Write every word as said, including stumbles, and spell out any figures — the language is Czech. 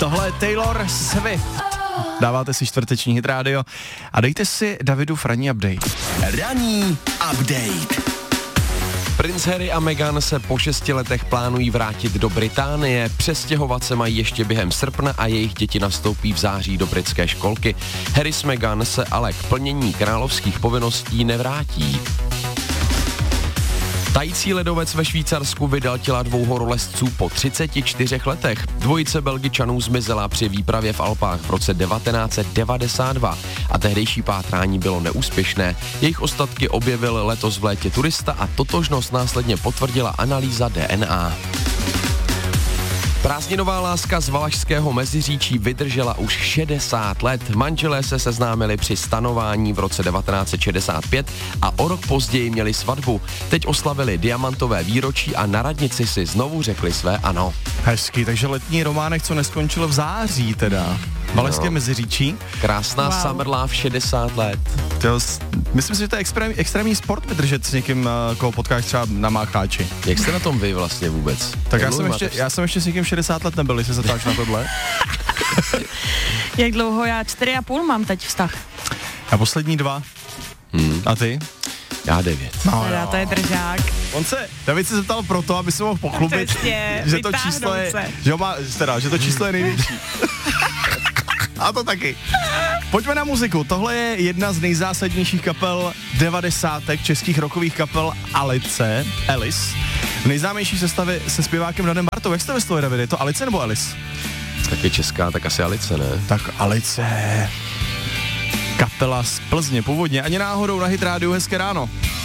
Tohle je Taylor Swift. Dáváte si čtvrteční Hit Radio a dejte si Davidův ranní update. Ranní update. Princ Harry a Meghan se po šesti letech plánují vrátit do Británie, přestěhovat se mají ještě během srpna a jejich děti nastoupí v září do britské školky. Harry s Meghan se ale k plnění královských povinností nevrátí. Tající ledovec ve Švýcarsku vydal těla dvou horolezců po třiceti čtyřech letech. Dvojice Belgičanů zmizela při výpravě v Alpách v roce devatenáct set devadesát dva a tehdejší pátrání bylo neúspěšné. Jejich ostatky objevil letos v létě turista a totožnost následně potvrdila analýza D N A. Prázdninová láska z Valašského Meziříčí vydržela už šedesát let. Manželé se seznámili při stanování v roce devatenáct set šedesát pět a o rok později měli svatbu. Teď oslavili diamantové výročí a na radnici si znovu řekli své ano. Hezký, takže letní románek, co neskončil v září teda. Valašské no. Meziříčí. Krásná wow. Summer love, šedesát let. To, myslím si, že to je extrém, extrémní sport vydržet s někým, koho potkáš třeba na Mácháči. Jak jste na tom vy vlastně vůbec? Tak já jsem, ještě, já jsem ještě s někým šedesát let nebyl, jestli se ptáš na tohle. Jak dlouho? Já čtyři a půl mám teď vztah. A poslední dva. Hmm. A ty? Já devět. No, já to je držák. On se, David se zeptal proto, aby se mohl pochlubit, Přesně, že to číslo je, že, má, teda, že to číslo je největší. A to taky. Pojďme na muziku. Tohle je jedna z nejzásadnějších kapel devadesátek českých rockových kapel Alice, Alice. V nejznámější sestavě se zpěvákem Danem Bartou. Jak jste to vyslovili, David? Je to Alice nebo Alice? Tak je česká, tak asi Alice, ne? Tak Alice. Kapela z Plzně původně. Ani náhodou na Hit Radio, hezké ráno.